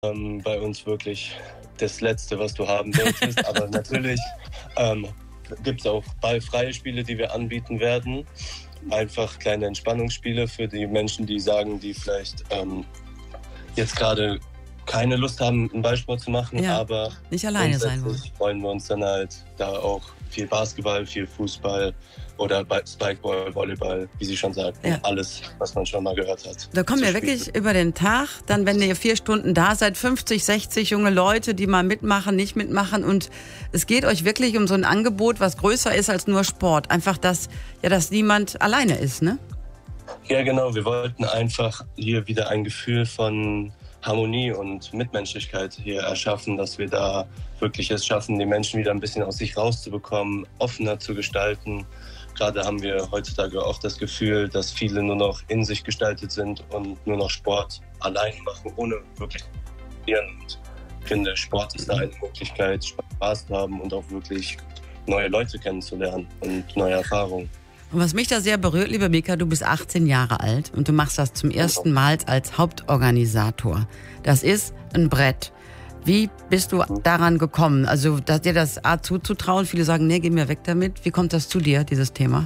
bei uns wirklich das Letzte, was du haben solltest. Aber natürlich gibt es auch ballfreie Spiele, die wir anbieten werden. Einfach kleine Entspannungsspiele für die Menschen, die sagen, die vielleicht jetzt gerade keine Lust haben, einen Ballsport zu machen, Ja, aber nicht alleine sein wollen. grundsätzlich freuen wir uns dann halt da auch viel Basketball, viel Fußball oder Spikeball, Volleyball, wie Sie schon sagten, Ja. alles, was man schon mal gehört hat. Da kommen zu ja spielen. wirklich über den Tag, dann wenn ihr 4 Stunden da seid, 50, 60 junge Leute, die mal mitmachen, nicht mitmachen und es geht euch wirklich um so ein Angebot, was größer ist als nur Sport. Einfach, dass niemand alleine ist, ne? Ja, genau. Wir wollten einfach hier wieder ein Gefühl von Harmonie und Mitmenschlichkeit hier erschaffen, dass wir da wirklich es schaffen, die Menschen wieder ein bisschen aus sich rauszubekommen, offener zu gestalten. Gerade haben wir heutzutage auch das Gefühl, dass viele nur noch in sich gestaltet sind und nur noch Sport allein machen, ohne wirklich zu trainieren. Und ich finde, Sport ist da eine Möglichkeit, Spaß zu haben und auch wirklich neue Leute kennenzulernen und neue Erfahrungen. Und was mich da sehr berührt, liebe Mika, du bist 18 Jahre alt und du machst das zum ersten Mal als Hauptorganisator. Das ist ein Brett. Wie bist du daran gekommen? Also dir das zuzutrauen? Viele sagen, nee, geh mir weg damit. Wie kommt das zu dir, dieses Thema?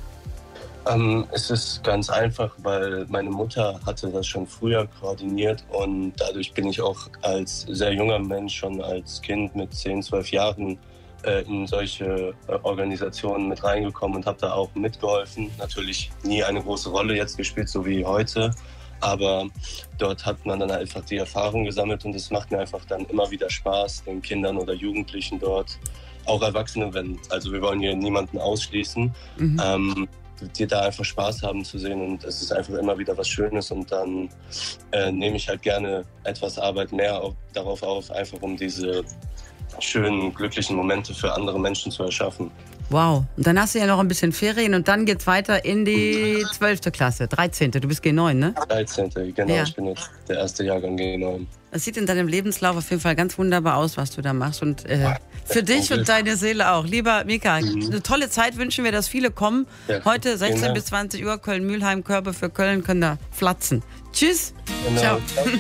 Es ist ganz einfach, weil meine Mutter hatte das schon früher koordiniert und dadurch bin ich auch als sehr junger Mensch, schon als Kind mit 10, 12 Jahren in solche Organisationen mit reingekommen und habe da auch mitgeholfen. Natürlich nie eine große Rolle jetzt gespielt, so wie heute, aber dort hat man dann einfach die Erfahrung gesammelt und es macht mir einfach dann immer wieder Spaß, den Kindern oder Jugendlichen dort, auch Erwachsene, also wir wollen hier niemanden ausschließen, die da einfach Spaß haben zu sehen und es ist einfach immer wieder was Schönes und dann nehme ich halt gerne etwas Arbeit mehr darauf auf, einfach um diese schönen, glücklichen Momente für andere Menschen zu erschaffen. Wow. Und dann hast du ja noch ein bisschen Ferien und dann geht's weiter in die 12. Klasse, 13. Du bist G9, ne? 13. Genau, Ja. Ich bin jetzt der erste Jahrgang G9. Das sieht in deinem Lebenslauf auf jeden Fall ganz wunderbar aus, was du da machst. Und für dich und deine Seele auch. Lieber Mika, eine tolle Zeit wünschen wir, dass viele kommen. Ja. Heute 16 Genau. bis 20 Uhr, Köln-Mühlheim, Körbe für Köln können da flatzen. Tschüss. Genau. Ciao. Ciao.